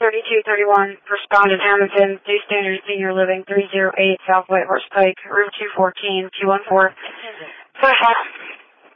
3231, responded Hamilton, Due Standard Senior Living, 308 South Whitehorse Pike, room 214, Q14. 5-5.